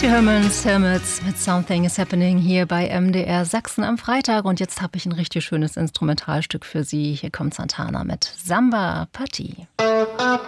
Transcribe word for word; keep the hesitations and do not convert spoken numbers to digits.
Matthew Hermans, Hermits mit Something is Happening hier bei M D R Sachsen am Freitag. Und jetzt habe ich ein richtig schönes Instrumentalstück für Sie. Hier kommt Santana mit Samba Party.